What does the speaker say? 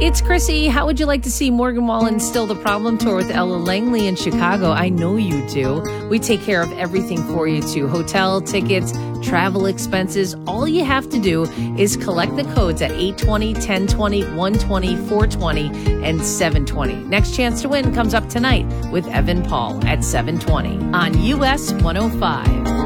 it's Chrissy. How would you like to see Morgan Wallen Still the Problem tour with Ella Langley in Chicago? I know you do. We take care of everything for you too. Hotel, tickets, travel expenses. All you have to do is collect the codes at 820, 1020, 120, 420, and 720. Next chance to win comes up tonight with Evan Paul at 720 on US 105.